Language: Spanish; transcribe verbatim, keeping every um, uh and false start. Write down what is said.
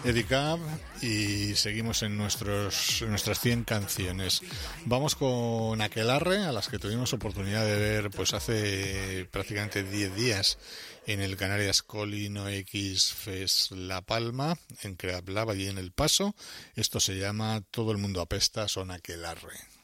Edicab y seguimos en nuestros en nuestras cien canciones. Vamos con Aquelarre, a las que tuvimos oportunidad de ver pues hace prácticamente diez días en el Canarias Colino X Fest La Palma, en Creatlab, allí en El Paso. Esto se llama Todo el mundo apesta, son Aquelarre.